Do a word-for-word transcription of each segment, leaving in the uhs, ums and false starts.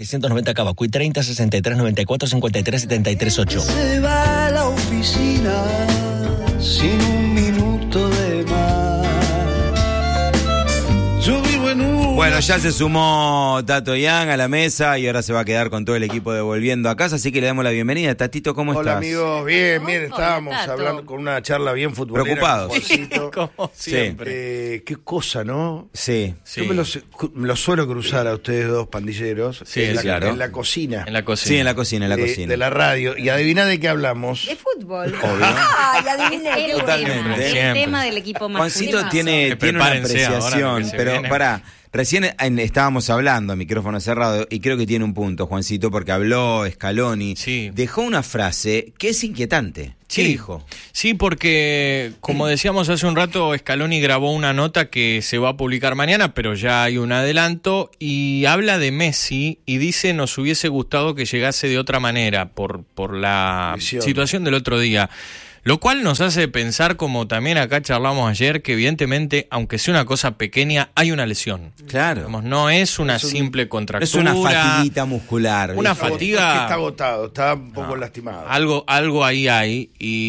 setecientos noventa Cavacu y treinta, sesenta y tres, noventa y cuatro, cincuenta y tres, setenta y tres, ocho. Se va a la oficina sin un minuto de más. Yo vivo en un... Bueno, ya se sumó Tato Yang a la mesa y ahora se va a quedar con todo el equipo de Volviendo a Casa, así que le damos la bienvenida. Tatito, ¿cómo Hola, estás? amigos, bien, bien, Hola, estábamos Tato. hablando con una charla bien futbolera. Preocupados. con Juancito. Como siempre. Eh, qué cosa, ¿no? Sí. Sí. Yo me los, me los suelo cruzar a ustedes dos pandilleros Sí, en, la, claro. en la cocina. En la cocina. Sí, en la cocina, en la de, cocina. de la radio. Y adivina de qué hablamos. De fútbol. Obvio. Ay, adiviné. Es qué el Totalmente. tema. Siempre. El tema del equipo masculino. Juancito tiene, Que tiene una prepárense ahora apreciación, lo que se pero viene. pará, recién en- estábamos hablando a micrófono cerrado y creo que tiene un punto, Juancito, porque habló Scaloni, Sí. dejó una frase que es inquietante. ¿Qué Sí. dijo? Sí, porque como decíamos hace un rato, Scaloni grabó una nota que se va a publicar mañana, pero ya hay un adelanto, y habla de Messi y dice nos hubiese gustado que llegase de otra manera por, por la Visión. situación del otro día. Lo cual nos hace pensar, como también acá charlamos ayer, que evidentemente, aunque sea una cosa pequeña, hay una lesión. Claro. Digamos, no es una Es un- simple contractura. Es una fatiguita muscular. Una ¿viste? Está fatiga- agotado, es que está agotado, está un poco No. lastimado. Algo, algo ahí hay,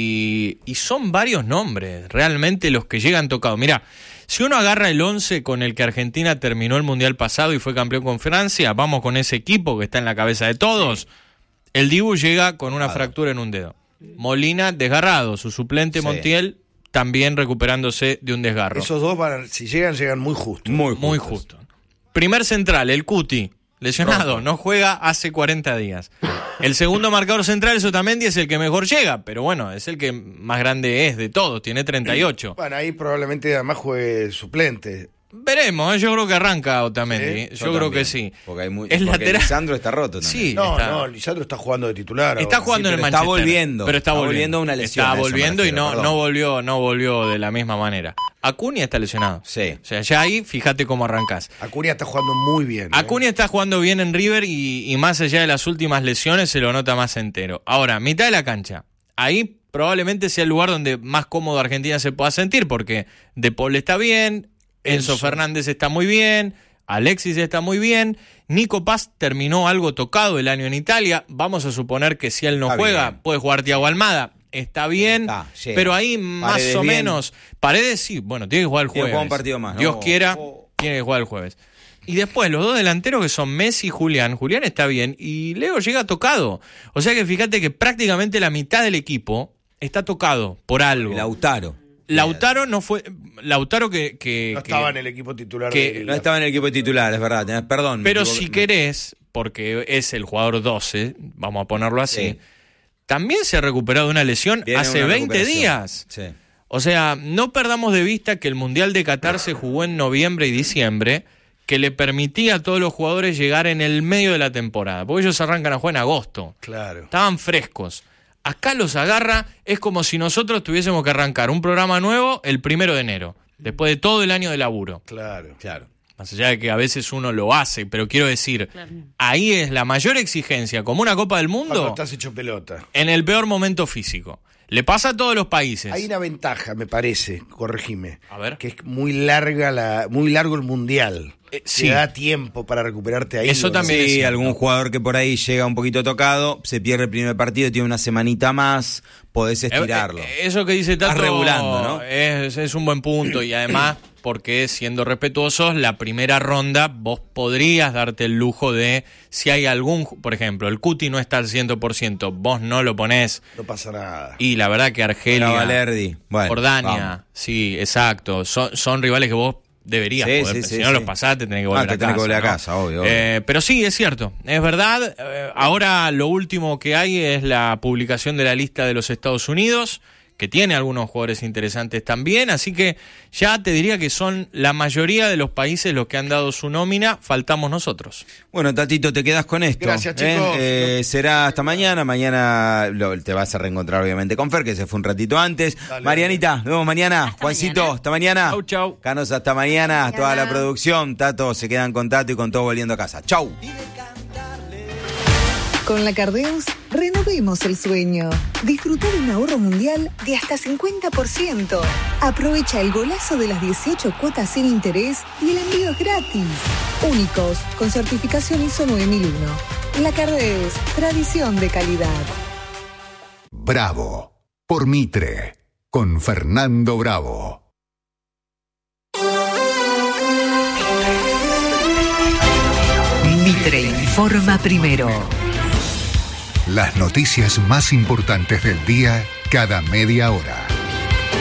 y, y son varios nombres, realmente los que llegan tocados. Mirá, si uno agarra el once con el que Argentina terminó el Mundial pasado y fue campeón con Francia, vamos con ese equipo que está en la cabeza de todos, el Dibu llega con una Claro. fractura en un dedo. Molina desgarrado, su suplente Sí. Montiel también recuperándose de un desgarro. Esos dos, van, a- si llegan, llegan muy justo. Muy justo. Muy justo. Primer central, el Cuti, lesionado, no juega hace cuarenta días. El segundo marcador central, Otamendi, es el que mejor llega, pero bueno, es el que más grande es de todos, tiene treinta y ocho. Bueno, ahí probablemente además juegue suplente. Veremos, ¿eh? Yo creo que arranca Otamendi, Sí, yo, Yo creo también, que sí. Porque, hay muy, Es porque lateral. Lisandro está roto también. Sí, No, está, no, Lisandro está jugando de titular. está ahora. jugando Sí, en el pero está Manchester. volviendo, Pero está, está volviendo. volviendo a una lesión, Está a eso me volviendo y refiero, no, perdón. no volvió, no volvió de la misma manera. Acuña está lesionado. Sí. O sea, ya ahí, fíjate cómo arrancás. Acuña está jugando muy bien. ¿eh? Acuña está jugando bien en River y, y más allá de las últimas lesiones se lo nota más entero. Ahora, mitad de la cancha. Ahí probablemente sea el lugar donde más cómodo Argentina se pueda sentir, porque De Paul está bien, Enzo, Enzo. Fernández está muy bien, Alexis está muy bien, Nico Paz terminó algo tocado el año en Italia. Vamos a suponer que si él no Está juega, bien. puede jugar Thiago Almada. Está bien, Está, llega. pero ahí más Paredes o bien. menos. Paredes sí, bueno, tiene que jugar el Tiene que jueves. jugar un partido más, ¿no? Dios quiera, Oh. tiene que jugar el jueves. Y después los dos delanteros que son Messi y Julián. Julián está bien y Leo llega tocado. O sea que fíjate que prácticamente la mitad del equipo está tocado por algo. Lautaro. Lautaro no fue... Lautaro que... que No que- estaba en el equipo titular. que- de No la- estaba en el equipo titular, es verdad. tenés- Perdón. me Pero equivoqué. si querés, porque es el jugador doce, vamos a ponerlo así, Sí. también se ha recuperado de una lesión Viene hace una veinte recuperación. días. Sí. O sea, no perdamos de vista que el Mundial de Qatar se jugó en noviembre y diciembre, que le permitía a todos los jugadores llegar en el medio de la temporada, porque ellos arrancan a jugar en agosto. Claro. Estaban frescos. Acá los agarra, es como si nosotros tuviésemos que arrancar un programa nuevo el primero de enero, después de todo el año de laburo. Claro. Claro. Más allá de que a veces uno lo hace, pero quiero decir, Claro. ahí es la mayor exigencia, como una Copa del Cuando Mundo, estás hecho pelota. en el peor momento físico. Le pasa a todos los países. Hay una ventaja, me parece, corregime. A ver. Que es muy larga la, muy largo el mundial. Eh, Te sí. da tiempo para recuperarte ahí. Eso ¿o no? también es Sí, cierto. algún jugador que por ahí llega un poquito tocado, se pierde el primer partido, tiene una semanita más, podés estirarlo. Eh, eh, Eso que dice Tato Vas regulando, ¿no? es, es un buen punto y además porque siendo respetuosos, la primera ronda vos podrías darte el lujo de si hay algún, por ejemplo, el Cuti no está al cien por ciento, vos no lo ponés No pasa nada. y la verdad que Argelia, Era Valerdi. Bueno, Jordania, vamos. sí, exacto, son, son rivales que vos deberías Sí, poder, sí, si sí, no sí. los pasaste tenés que Ah, volver te a tenés casa. que volver a ¿no? casa, obvio, obvio. Eh, pero sí, es cierto, es verdad. Eh, ahora lo último que hay es la publicación de la lista de los Estados Unidos, que tiene algunos jugadores interesantes también, así que ya te diría que son la mayoría de los países los que han dado su nómina, faltamos nosotros. Bueno, Tatito, te quedas con esto. Gracias, ¿eh? chicos. Eh, será hasta mañana. Mañana lo- te vas a reencontrar, obviamente, con Fer, que se fue un ratito antes. Dale, Marianita, nos vemos mañana. Hasta Juancito, mañana. hasta mañana. Chau, chau. Canos, hasta mañana. Mañana. Toda la producción. Tato, se quedan con Tato y con todo volviendo a casa. Chau. Con la Cardeus, renovemos el sueño. Disfruta de un ahorro mundial de hasta cincuenta por ciento. Aprovecha el golazo de las dieciocho cuotas sin interés y el envío es gratis. Únicos, con certificación I S O nueve mil uno. Lacardés, tradición de calidad. Bravo, por Mitre, con Fernando Bravo. Mitre informa primero. Las noticias más importantes del día cada media hora.